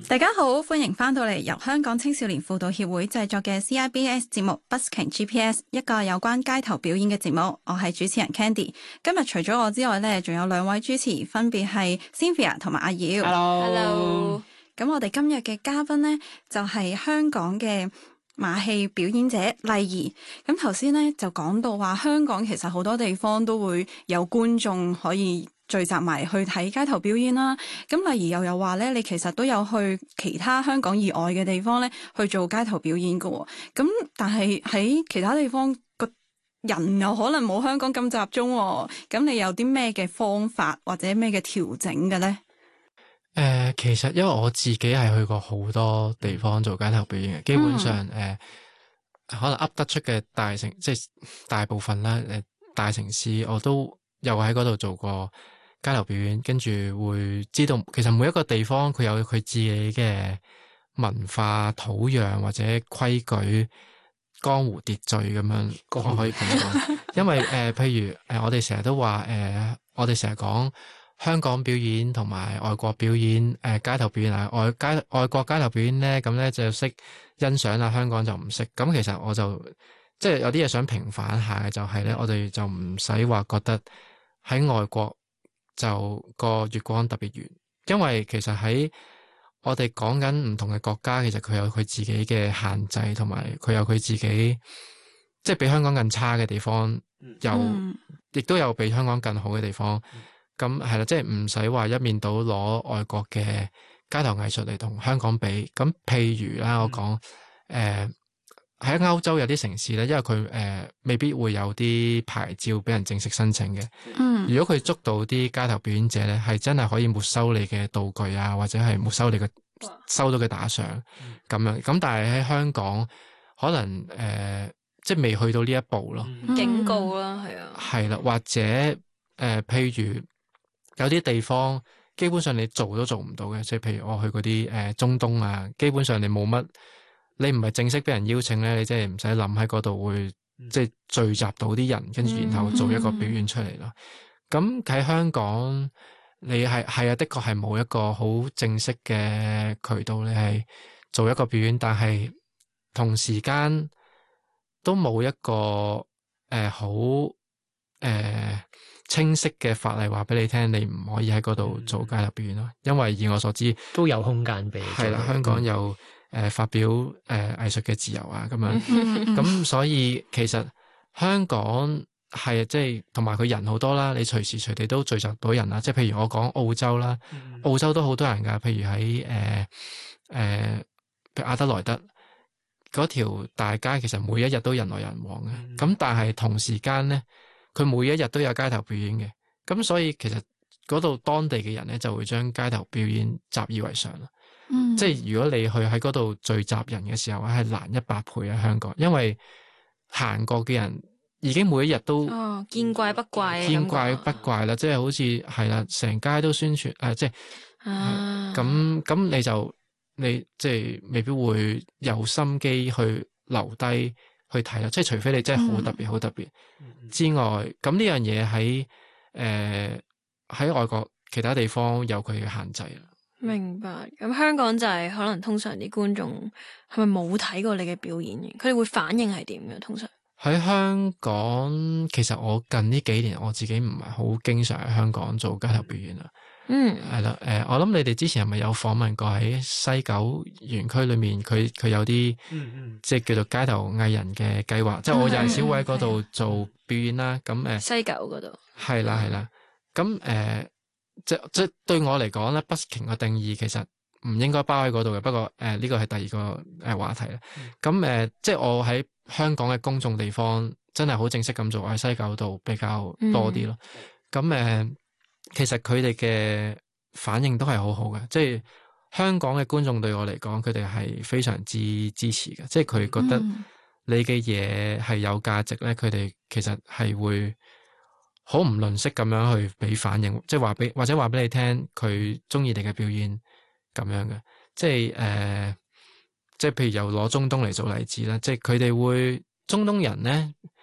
大家好，歡迎翻到嚟由香港青少年輔導協會製作嘅 CIBS 節目 Busking GPS， 一個有關街頭表演嘅節目。我係主持人 Candy。今日除咗我之外呢，仲有兩位主持，分別係 Cynthia 同埋阿耀。 Hello。 咁我哋今日嘅嘉賓呢，就係香港嘅馬戲表演者麗儀。咁頭先呢，就講到話香港其實好多地方都會有觀眾可以聚集埋去睇街頭表演啦，咁麗儀又有話咧，你其實都有去其他香港以外嘅地方咧去做街頭表演㗎喎，咁但係喺其他地方個人又可能冇香港咁集中喎，咁你有啲咩嘅方法或者咩嘅調整嘅咧？ 其實因為我自己係去過好多地方做街頭表演嘅，基本上可能噏得出嘅大城，即係大部分啦，大城市我都有喺嗰度做過街頭表演，跟住會知道其實每一個地方佢有佢自己嘅文化、土壤或者規矩、江湖秩序咁樣，我可以咁講。因為譬如我哋成日都話我哋成日講香港表演同埋外國表演，街頭表演啊，外國街頭表演咧，咁咧就識欣賞啦，香港就唔識。咁其實我就即係有啲嘢想平反下嘅，就係咧，我哋就唔使話覺得喺外國就個月光特別圓，因為其實喺我哋講緊唔同嘅國家，其實佢有佢自己嘅限制，同埋佢有佢自己即係比香港更差嘅地方，亦都有比香港更好嘅地方。咁係啦，即係唔使話一面倒攞外國嘅街頭藝術嚟同香港比。咁譬如啦，我講喺歐洲有啲城市咧，因為佢未必會有啲牌照俾人正式申請嘅。如果佢捉到啲街頭表演者咧，係真係可以沒收你嘅道具啊，或者係沒收你嘅收到嘅打賞咁樣。咁但係喺香港可能即係未去到呢一步咯。 警告啦，係啊。 係啦，或者譬如有啲地方基本上你做都做唔到嘅，即係譬如我去嗰啲中東啊，基本上你冇乜，你唔係正式俾人邀請咧，你即係唔使諗喺嗰度會即係聚集到啲人，跟住然後做一個表演出嚟咯。咁喺香港，你係啊，的確係冇一個好正式嘅渠道，你係做一個表演，但係同時間都冇一個好清晰嘅法例話俾你聽，你唔可以喺嗰度做街頭表演咯。因為以我所知， 都有空間俾你。 係啦，香港有發表藝術嘅自由啊，咁樣。咁所以其實香港係即係同埋佢人好多啦，你隨時隨地都聚集到人啦。即係譬如我講澳洲啦，澳洲都好多人㗎。譬如喺譬如阿德萊德嗰條大街，其實每一日都人來人往嘅。咁但係同時間咧，佢每一日都有街頭表演嘅。咁所以其實嗰度當地嘅人咧就會將街頭表演習以為常啦。即係如果你去喺嗰度聚集人嘅時候，係難100倍喺香港，因為行過嘅人已經每一日都見怪不怪， 見怪不怪啦，即係好似係啦，成街都宣傳即係咁你即係未必會有心機去留低去睇啦，即係除非你真係好特別好特別之外，咁呢樣嘢喺外國其他地方有佢嘅限制啦。 明白。咁香港就係可能通常啲觀眾係咪冇睇過你嘅表演嘅？佢哋會反應係點嘅？通常喺香港，其實我近呢幾年我自己唔係好經常喺香港做街頭表演啦。係啦，我諗你哋之前係咪有訪問過喺西九園區裏面，佢有啲即係叫做街頭藝人嘅計劃，即係我有陣時會喺嗰度做表演啦。咁西九嗰度係啦，咁即對我嚟講咧，busking 嘅定義其實唔應該包喺嗰度嘅。不過呢個係第二個話題啦。咁即係我喺香港嘅公眾地方真係好正式咁做，喺西九度比較多啲咯。咁其實佢哋嘅反應都係好好嘅，即係香港嘅觀眾對我嚟講，佢哋係非常之支持嘅，即係佢覺得你嘅嘢係有價值咧，佢哋其實係會好唔吝嗇咁樣去俾反應，即係或者話俾你聽佢中意你嘅表演咁樣嘅，即係譬如又攞中東嚟做例子啦，即係佢哋會中東人咧